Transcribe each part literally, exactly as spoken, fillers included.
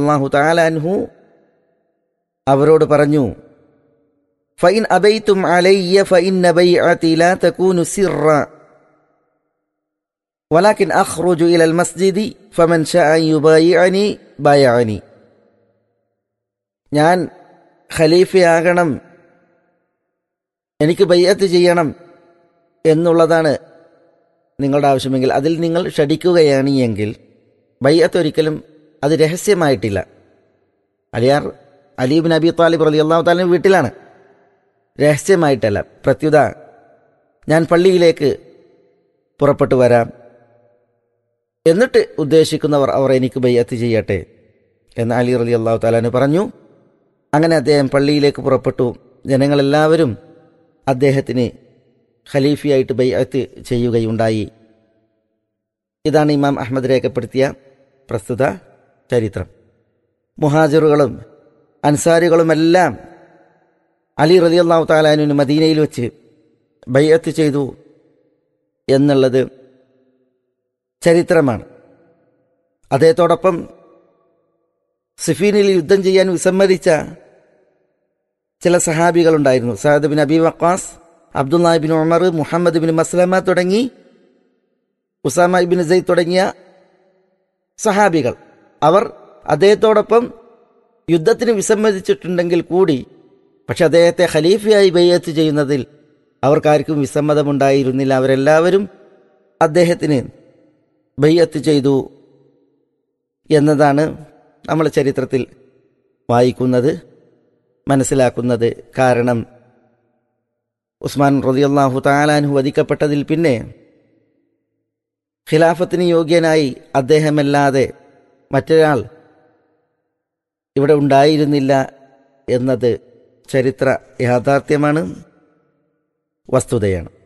റളിയല്ലാഹു തആല അൻഹു അവരോട് പറഞ്ഞു, ഫഇൻ അബൈതും അലയ്യ ഫഇന്ന ബൈഅതി ലാ തകൂനു സിറ വലാകിൻ അഖ്റുജു ഇലൽ മസ്ജിദി ഫമൻ ശാഅ യുബായിഅനി ബയഅനി. ഞാൻ ഖലീഫയാകണം, എനിക്ക് ബൈഅത്ത് ചെയ്യണം എന്നുള്ളതാണ് നിങ്ങളുടെ ആവശ്യമെങ്കിൽ, അതിൽ നിങ്ങൾ ക്ഷണിക്കുകയാണ് എങ്കിൽ ബൈഅത്ത് ഒരിക്കലും അത് രഹസ്യമായിട്ടില്ല. അലിയാർ അലി ഇബ്നു അബി ത്വാലിബ് റളിയല്ലാഹു തആല വീട്ടിലാണ്, രഹസ്യമായിട്ടല്ല. പ്രത്യുത ഞാൻ പള്ളിയിലേക്ക് പുറപ്പെട്ടു വരാം, എന്നിട്ട് ഉദ്ദേശിക്കുന്നവർ അവർ എനിക്ക് ബൈഅത്ത് ചെയ്യട്ടെ എന്ന് അലി റളിയല്ലാഹു തആല പറഞ്ഞു. അങ്ങനെ അദ്ദേഹം പള്ളിയിലേക്ക് പുറപ്പെട്ടു. ജനങ്ങളെല്ലാവരും അദ്ദേഹത്തിന് ഖലീഫയായിട്ട് ബൈഅത്ത് ചെയ്യുകയുണ്ടായി. ഇതാണ് ഇമാം അഹ്മദ് രേഖപ്പെടുത്തിയ പ്രസ്തുത ചരിത്രം. മുഹാജിറുകളും അൻസാരികളുമെല്ലാം അലി റളിയല്ലാഹു തആല അൻഹുവിന് മദീനയിൽ വെച്ച് ബൈഅത്ത് ചെയ്തു എന്നുള്ളത് ചരിത്രമാണ്. അദ്ദേഹത്തോടൊപ്പം സിഫീനിൽ യുദ്ധം ചെയ്യാൻ വിസമ്മതിച്ച ചില സഹാബികളുണ്ടായിരുന്നു. Saad bin Abi Waqas, Abdullah Ibnu Umar, Muhammad bin Maslama തുടങ്ങി, ഉസാമ ഇബ്നു സെയ്ദ് തുടങ്ങിയ സഹാബികൾ. അവർ അദ്ദേഹത്തോടൊപ്പം യുദ്ധത്തിന് വിസമ്മതിച്ചിട്ടുണ്ടെങ്കിൽ കൂടി പക്ഷെ അദ്ദേഹത്തെ ഖലീഫയായി ബൈഅത്ത് ചെയ്യുന്നതിൽ അവർക്കാർക്കും വിസമ്മതമുണ്ടായിരുന്നില്ല. അവരെല്ലാവരും അദ്ദേഹത്തിന് ബൈഅത്ത് ചെയ്തു എന്നതാണ് നമ്മൾ ചരിത്രത്തിൽ വായിക്കുന്നത്, മനസ്സിലാക്കുന്നത്. കാരണം ഉസ്മാൻ റളിയല്ലാഹു തആല അൻഹു വധിക്കപ്പെട്ടതിൽ പിന്നെ ഖിലാഫത്തിന് യോഗ്യനായി അദ്ദേഹമല്ലാതെ മറ്റൊരാൾ ഇവിടെ ഉണ്ടായിരുന്നില്ല എന്നത് ചരിത്ര യാഥാർത്ഥ്യമാണ്, വസ്തുതയാണ്.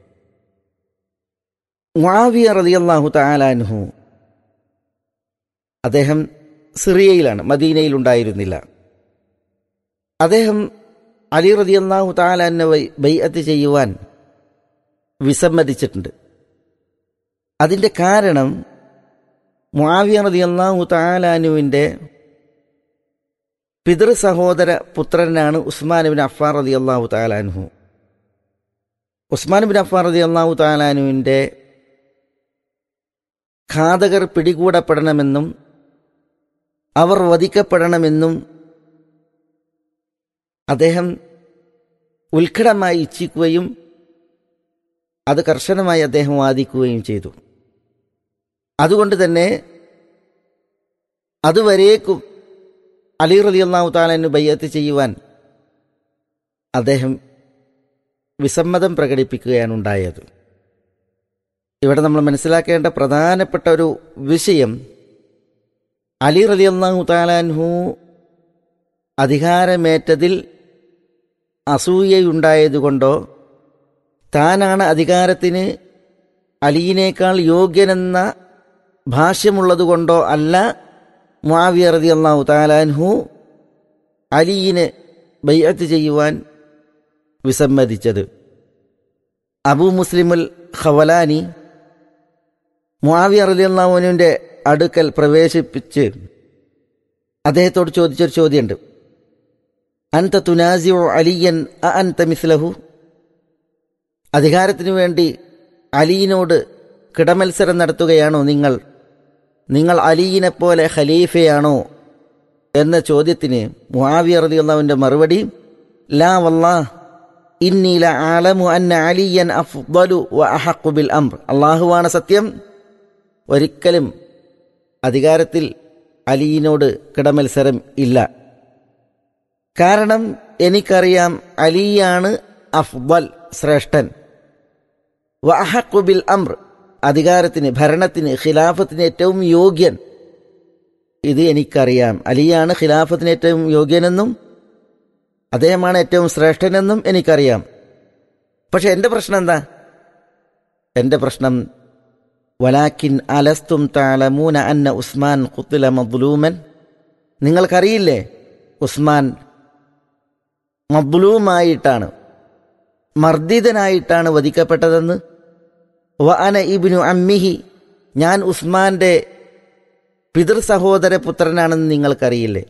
മുആവിയ റളിയല്ലാഹു തആല അൻഹു അദ്ദേഹം സിറിയയിലാണ്, മദീനയിൽ ഉണ്ടായിരുന്നില്ല. അദ്ദേഹം അലി റളിയല്ലാഹു തആല അൻഹു ബൈഅത്ത് ചെയ്യുവാൻ വിസമ്മതിച്ചിട്ടുണ്ട്. അതിൻ്റെ കാരണം മുആവിയ റളിയല്ലാഹു തആല അൻഹുവിൻ്റെ പിതൃ സഹോദര പുത്രനാണ് ഉസ്മാൻ ഇബ്നു അഫ്ഫാൻ റളിയല്ലാഹു തആല അൻഹു. ഉസ്മാൻ ഇബ്നു അഫ്ഫാൻ റളിയല്ലാഹു തആല അൻഹുവിൻ്റെ ഘാതകർ പിടികൂടപ്പെടണമെന്നും അവർ വധിക്കപ്പെടണമെന്നും അദ്ദേഹം ഉത്കടമായി ഇച്ഛിക്കുകയും അത് കർശനമായി അദ്ദേഹം വാദിക്കുകയും ചെയ്തു. അതുകൊണ്ട് തന്നെ അതുവരേക്കും അലി റളിയല്ലാഹു തആല അൻഹു ബൈഅത്ത് ചെയ്യുവാൻ അദ്ദേഹം വിസമ്മതം പ്രകടിപ്പിക്കുകയാണ് ഉണ്ടായത്. ഇവിടെ നമ്മൾ മനസ്സിലാക്കേണ്ട പ്രധാനപ്പെട്ട ഒരു വിഷയം, അലി റളിയല്ലാഹു തആല അൻഹു അധികാരമേറ്റതിൽ അസൂയയുണ്ടായതുകൊണ്ടോ താനാണ് അധികാരത്തിന് അലിയിനേക്കാൾ യോഗ്യനെന്ന ഭാഷ്യമുള്ളതുകൊണ്ടോ അല്ല മുആവിയ റളിയല്ലാഹു തആല അൻഹു അലിയിന് ബൈഅത്ത് ചെയ്യുവാൻ വിസമ്മതിച്ചത്. അബൂ മുസ്ലിമുൽ ഖവലാനി മുആവിയ റളിയല്ലാഹു അൻഹുവിൻ്റെ അടുക്കൽ പ്രവേശിപ്പിച്ച് അദ്ദേഹത്തോട് ചോദിച്ചൊരു ചോദ്യമുണ്ട്, അൻത തുനാസിഉ അലിയൻ അ അൻത മിസ്ലഹു, അധികാരത്തിനു വേണ്ടി അലിയിനോട് കിടമത്സരം നടത്തുകയാണോ നിങ്ങൾ, നിങ്ങൾ അലിയിനെപ്പോലെ ഖലീഫയാണോ എന്ന ചോദ്യത്തിന് മുആവിയ റളിയല്ലാഹുവിൻ്റെ മറുപടി, ലാ വല്ലാഹ് ഇന്നി ലഅലമു അന്ന അലിയൻ അഫ്ദലു വ അഹഖു ബിൽ അംർ, അല്ലാഹുവാണ് സത്യം, ഒരിക്കലും അധികാരത്തിൽ അലിയിനോട് കിടമത്സരം ഇല്ല. കാരണം എനിക്കറിയാം അലിയാണ് അഫ്ദൽ, ശ്രേഷ്ഠൻ, വ അഹഖു ബിൽ അംർ, അധികാരത്തിന്, ഭരണത്തിന്, ഖിലാഫത്തിന് ഏറ്റവും യോഗ്യൻ. ഇത് എനിക്കറിയാം, അലിയാണ് ഖിലാഫത്തിന് ഏറ്റവും യോഗ്യനെന്നും അദ്ദേഹമാണ് ഏറ്റവും ശ്രേഷ്ഠനെന്നും എനിക്കറിയാം. പക്ഷെ എൻ്റെ പ്രശ്നം എന്താ? എൻ്റെ പ്രശ്നം വലാക്കിൻ അലസ്തും തഅലമൂന അന്ന ഉസ്മാൻ ഖുത്ല മദ്ലൂമൻ, നിങ്ങൾക്കറിയില്ലേ ഉസ്മാൻ മദ്ലൂമായിട്ടാണ്, മർദ്ദിതനായിട്ടാണ് വധിക്കപ്പെട്ടതെന്ന്. വ അന ഇബ്നു അമ്മിഹി, ഞാൻ ഉസ്മാന്റെ പിതൃ സഹോദര പുത്രനാണെന്ന് നിങ്ങൾക്കറിയില്ലേ.